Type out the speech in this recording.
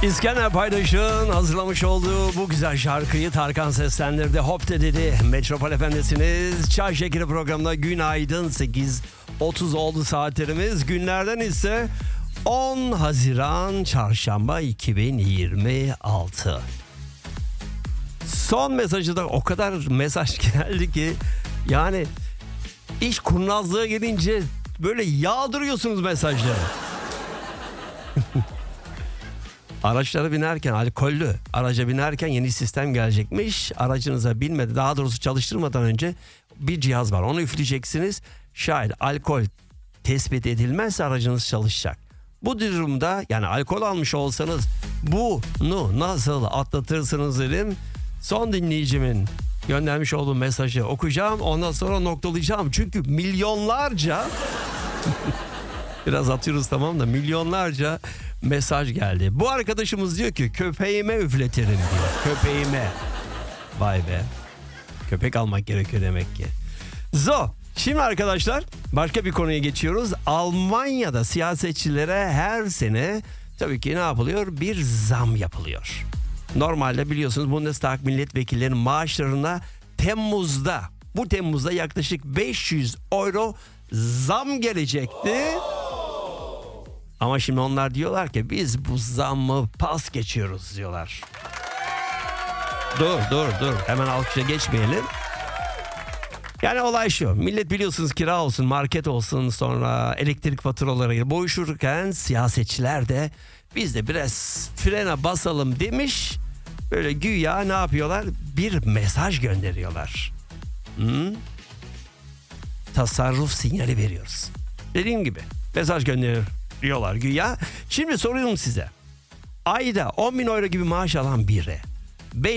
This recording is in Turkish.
İskender Paydaş'ın hazırlamış olduğu bu güzel şarkıyı Tarkan seslendirdi. Hop de dedi. Metropol Efendisiniz. Çay Şekeri programında günaydın. 8:30 oldu saatlerimiz. Günlerden ise 10 Haziran Çarşamba 2026. Son mesajı da o kadar mesaj geldi ki yani iş kurnazlığa gelince böyle yağdırıyorsunuz mesajları. Araçlara binerken, alkollü araca binerken yeni sistem gelecekmiş. Aracınıza binmedi, daha doğrusu çalıştırmadan önce bir cihaz var. Onu üfleyeceksiniz. Şayet alkol tespit edilmezse aracınız çalışacak. Bu durumda yani alkol almış olsanız bunu nasıl atlatırsınız dedim. Son dinleyicimin göndermiş olduğu mesajı okuyacağım. Ondan sonra noktalayacağım. Çünkü milyonlarca biraz atıyoruz tamam da milyonlarca mesaj geldi. Bu arkadaşımız diyor ki köpeğime üfletirim diyor. Köpeğime. Vay be. Köpek almak gerekiyor demek ki. Şimdi arkadaşlar başka bir konuya geçiyoruz. Almanya'da siyasetçilere her sene tabii ki ne yapılıyor? Bir zam yapılıyor. Normalde biliyorsunuz Bundestag milletvekillerinin maaşlarına bu Temmuz'da yaklaşık 500 euro zam gelecekti. Ama şimdi onlar diyorlar ki biz bu zammı pas geçiyoruz diyorlar. Dur. Hemen alkışa geçmeyelim. Yani olay şu. Millet biliyorsunuz kira olsun, market olsun, sonra elektrik faturaları boğuşurken siyasetçiler de biz de biraz frene basalım demiş. Böyle güya ne yapıyorlar? Bir mesaj gönderiyorlar. Tasarruf sinyali veriyoruz. Dediğim gibi mesaj gönderiyorlar güya. Şimdi soruyorum size. Ayda 10.000 euro gibi maaş alan biri